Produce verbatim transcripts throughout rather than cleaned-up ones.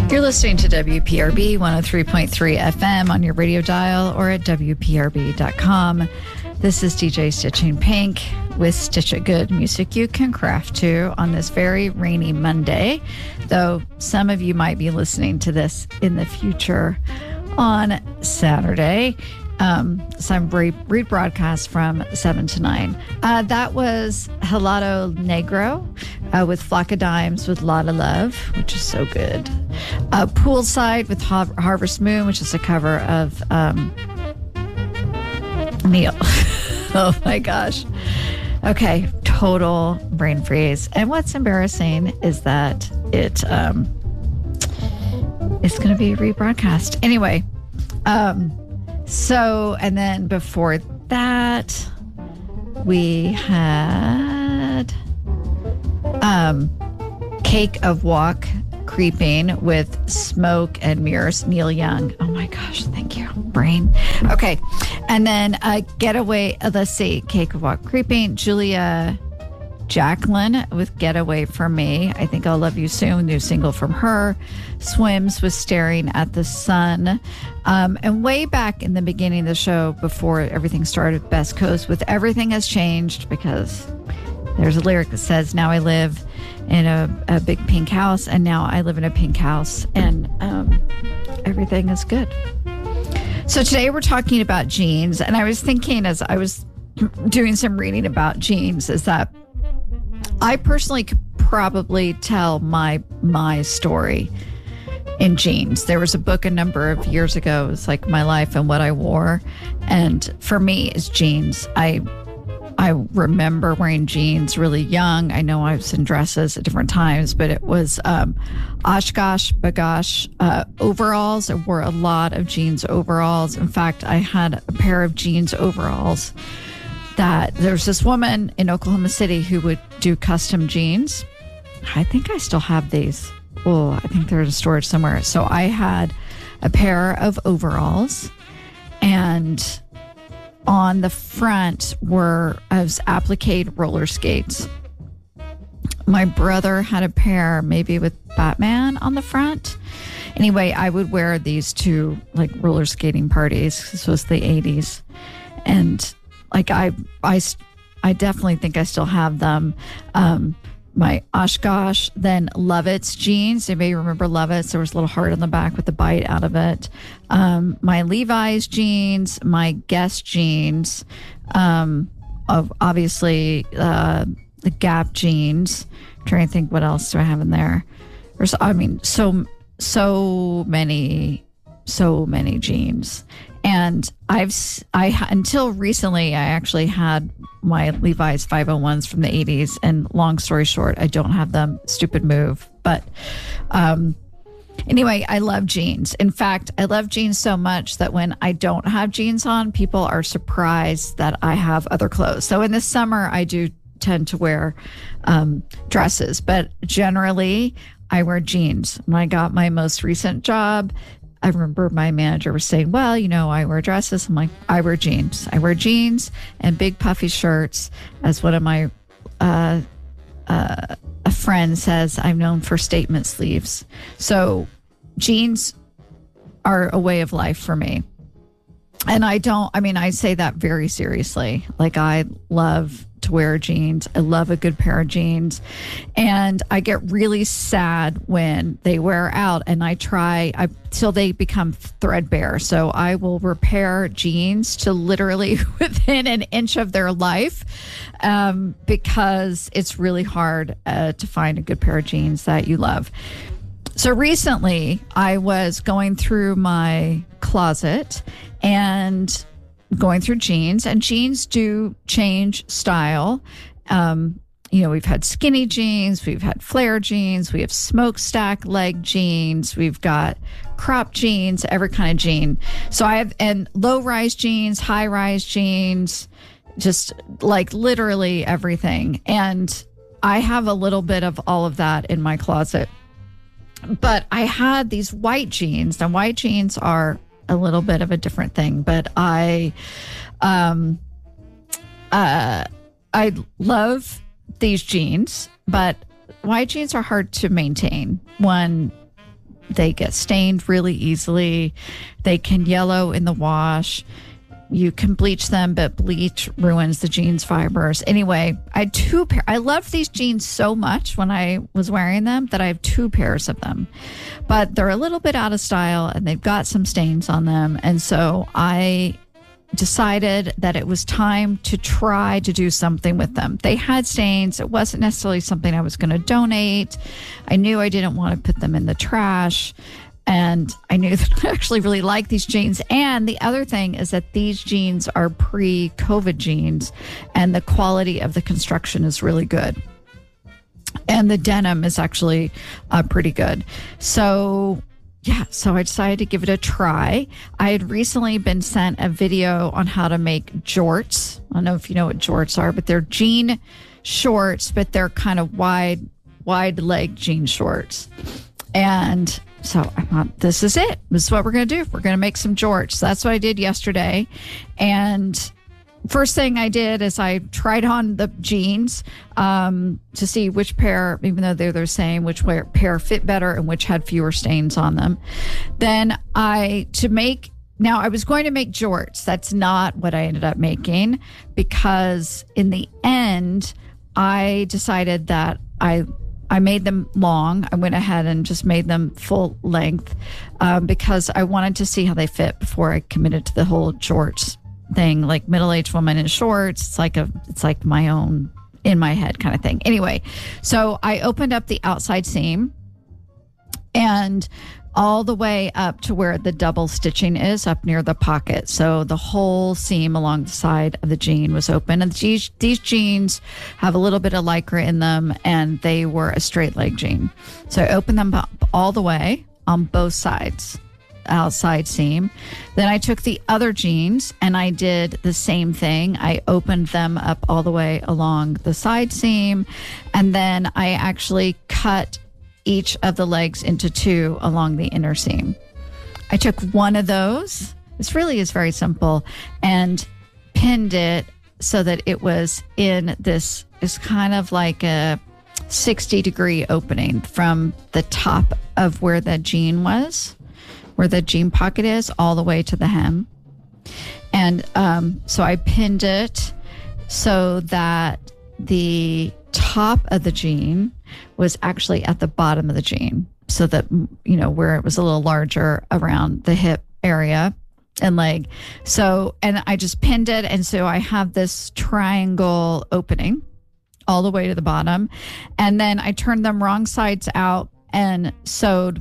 You're listening to W P R B one oh three point three F M on your radio dial or at W P R B dot com. This is D J Stitching Pink with Stitch It Good music you can craft to on this very rainy Monday, though some of you might be listening to this in the future on Saturday. Um, some re- rebroadcast from seven to nine. Uh, that was Helado Negro uh, with Flock of Dimes with Lotta Love, which is so good. Uh, Poolside with Har- Harvest Moon, which is a cover of um, Neil. Oh my gosh. Okay, total brain freeze. And what's embarrassing is that it um, it's going to be rebroadcast. Anyway, um, So, and then before that, we had um, Cake of Walk Creeping with Smoke and Mirrors, Neil Young. Oh my gosh, thank you, brain. Okay, and then uh, Getaway, uh, let's see, Cake of Walk Creeping, Julia Jacqueline with Getaway From Me. I Think I'll Love You Soon, new single from her. Swims with Staring at the Sun. Um, and way back in the beginning of the show, before everything started, Best Coast with Everything Has Changed, because there's a lyric that says, now I live in a, a big pink house, and now I live in a pink house, and um, everything is good. So today we're talking about jeans, and I was thinking as I was doing some reading about jeans, is that I personally could probably tell my my story in jeans. There was a book a number of years ago. It was like My Life and What I Wore. And for me, it's jeans. I I remember wearing jeans really young. I know I was in dresses at different times, but it was um, Oshkosh Bagosh uh, overalls. I wore a lot of jeans overalls. In fact, I had a pair of jeans overalls that there's this woman in Oklahoma City who would do custom jeans. I think I still have these. Oh, I think they're in storage somewhere. So I had a pair of overalls, and on the front were as applique roller skates. My brother had a pair, maybe with Batman on the front. Anyway, I would wear these to like roller skating parties. This was the eighties. And Like I, I, I definitely think I still have them. Um, my Oshkosh, then Lovett's jeans. You may remember Lovett's. There was a little heart on the back with the bite out of it. Um, my Levi's jeans, my Guess jeans, um, of obviously uh, the Gap jeans. I'm trying to think what else do I have in there. There's, I mean, so so many, so many jeans. And I've, I, until recently, I actually had my Levi's five oh ones from the eighties. And long story short, I don't have them. Stupid move. But um, anyway, I love jeans. In fact, I love jeans so much that when I don't have jeans on, people are surprised that I have other clothes. So in the summer, I do tend to wear um, dresses. But generally, I wear jeans. When I got my most recent job, I remember my manager was saying, well, you know, I wear dresses. I'm like, I wear jeans. I wear jeans and big puffy shirts. As one of my uh, uh, a friend says, I'm known for statement sleeves. So jeans are a way of life for me. And I don't, I mean, I say that very seriously. Like, I love to wear jeans. I love a good pair of jeans. And I get really sad when they wear out, and I try I, till they become threadbare. So I will repair jeans to literally within an inch of their life, um, because it's really hard uh, to find a good pair of jeans that you love. So recently I was going through my closet and going through jeans, and jeans do change style. Um, you know, we've had skinny jeans, we've had flare jeans, we have smokestack leg jeans, we've got crop jeans, every kind of jean. So I have, and low rise jeans, high rise jeans, just like literally everything. And I have a little bit of all of that in my closet. But I had these white jeans. Now, white jeans are a little bit of a different thing, but I, um, uh, I love these jeans, but white jeans are hard to maintain. One, they get stained really easily. They can yellow in the wash. You can bleach them, but bleach ruins the jeans fibers. Anyway, I had two pair. I loved these jeans so much when I was wearing them that I have two pairs of them. But they're a little bit out of style and they've got some stains on them. And so I decided that it was time to try to do something with them. They had stains. It wasn't necessarily something I was going to donate. I knew I didn't want to put them in the trash. And I knew that I actually really like these jeans. And the other thing is that these jeans are pre-COVID jeans, and the quality of the construction is really good. And the denim is actually uh, pretty good. So, yeah, so I decided to give it a try. I had recently been sent a video on how to make jorts. I don't know if you know what jorts are, but they're jean shorts, but they're kind of wide, wide leg jean shorts. And so I thought, this is it. This is what we're going to do. We're going to make some jorts. So that's what I did yesterday. And first thing I did is I tried on the jeans um, to see which pair, even though they're the same, which pair fit better and which had fewer stains on them. Then I, to make, now I was going to make jorts. That's not what I ended up making, because in the end, I decided that I I made them long. I went ahead and just made them full length um, because I wanted to see how they fit before I committed to the whole jorts thing. Like middle-aged woman in shorts, it's like a, it's like my own in my head kind of thing. Anyway, so I opened up the outside seam and all the way up to where the double stitching is up near the pocket. So the whole seam along the side of the jean was open. And these, these jeans have a little bit of Lycra in them, and they were a straight leg jean. So I opened them up all the way on both sides, outside seam. Then I took the other jeans and I did the same thing. I opened them up all the way along the side seam. And then I actually cut each of the legs into two along the inner seam. I took one of those, this really is very simple, and pinned it so that it was in this, is kind of like a sixty degree opening from the top of where the jean was, where the jean pocket is, all the way to the hem. And um, so I pinned it so that the top of the jean was actually at the bottom of the jean, so that, you know, where it was a little larger around the hip area and leg. So, and I just pinned it. And so I have this triangle opening all the way to the bottom. And then I turned them wrong sides out and sewed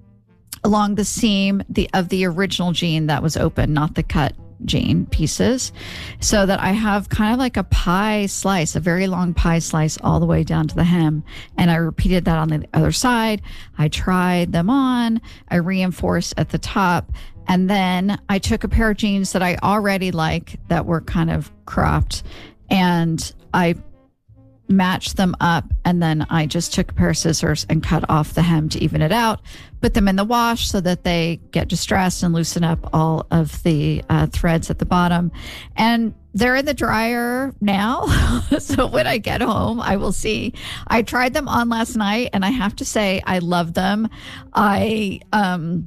along the seam the of the original jean that was open, not the cut jean pieces, so that I have kind of like a pie slice, a very long pie slice all the way down to the hem. And I repeated that on the other side. I tried them on, I reinforced at the top, and then I took a pair of jeans that I already like that were kind of cropped, and I matched them up, and then I just took a pair of scissors and cut off the hem to even it out, put them in the wash so that they get distressed and loosen up all of the uh, threads at the bottom. And they're in the dryer now. So when I get home, I will see. I tried them on last night, and I have to say I love them. I, um,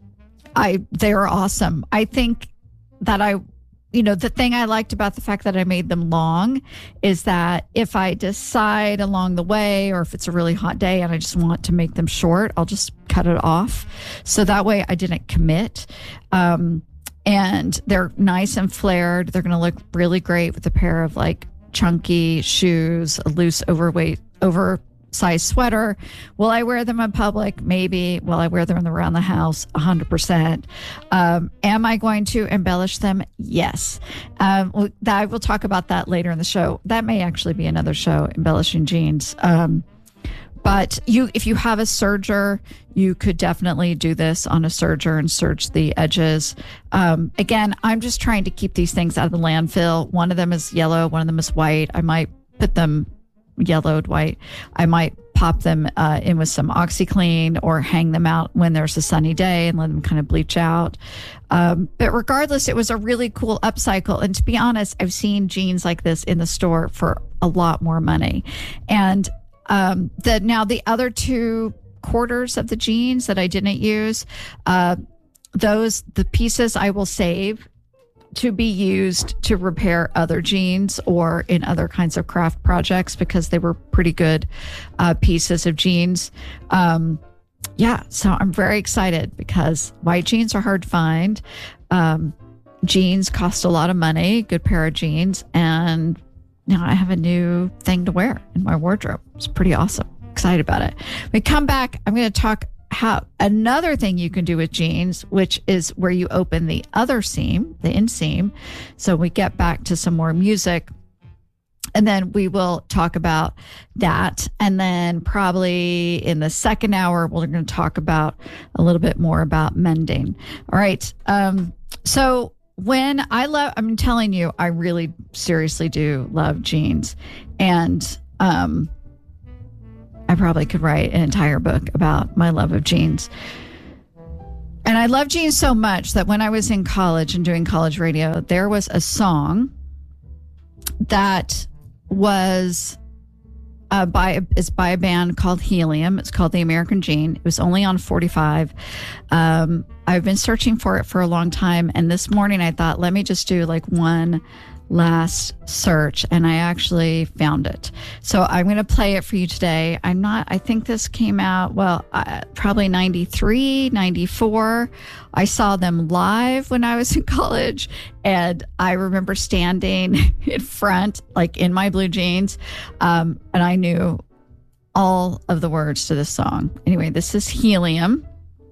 I, they're awesome. I think that I, you know, the thing I liked about the fact that I made them long is that if I decide along the way, or if it's a really hot day and I just want to make them short, I'll just cut it off. So that way I didn't commit. Um, and they're nice and flared. They're going to look really great with a pair of like chunky shoes, a loose overweight, oversized sweater. Will I wear them in public? Maybe. Will I wear them around the house? one hundred percent. Um, am I going to embellish them? Yes. Um, well, that, we'll talk about that later in the show. That may actually be another show, embellishing jeans. Um, but you, if you have a serger, you could definitely do this on a serger and serge the edges. Um, again, I'm just trying to keep these things out of the landfill. One of them is yellow. One of them is white. I might put them yellowed white. I might pop them uh, in with some OxyClean or hang them out when there's a sunny day and let them kind of bleach out. Um, but regardless, it was a really cool upcycle. And to be honest, I've seen jeans like this in the store for a lot more money. And um, the now the other two quarters of the jeans that I didn't use. Uh, those, the pieces I will save to be used to repair other jeans or in other kinds of craft projects because they were pretty good uh, pieces of jeans. Um, yeah, so I'm very excited because white jeans are hard to find. Um, jeans cost a lot of money, good pair of jeans, and now I have a new thing to wear in my wardrobe. It's pretty awesome. Excited about it. When we come back, I'm going to talk how another thing you can do with jeans, which is where you open the other seam, the inseam. So we get back to some more music, and then we will talk about that. And then probably in the second hour, we're going to talk about a little bit more about mending. All right. Um, so when I love, I'm telling you, I really seriously do love jeans. And, um, I probably could write an entire book about my love of jeans. And I love jeans so much that when I was in college and doing college radio, there was a song that was uh, by is by a band called Helium. It's called The American Jean. It was only on forty-five. Um, I've been searching for it for a long time. And this morning I thought, let me just do like one last search, and I actually found it. So I'm going to play it for you today. I'm not, I think this came out, well, uh, probably ninety-three, ninety-four. I saw them live when I was in college, and I remember standing in front, like in my blue jeans, um, and I knew all of the words to this song. Anyway, this is Helium,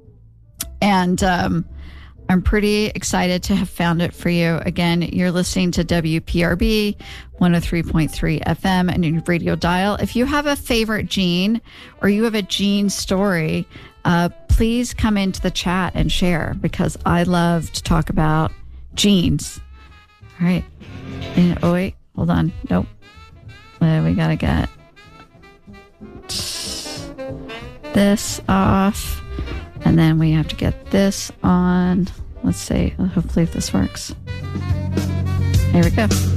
and um, I'm pretty excited to have found it for you. Again, you're listening to W P R B one oh three point three F M and your radio dial. If you have a favorite jean or you have a jean story, uh, please come into the chat and share, because I love to talk about jeans. All right. And, oh, wait. Hold on. Nope. Uh, we got to get this off. And then we have to get this on. Let's see. Hopefully this works. Here we go.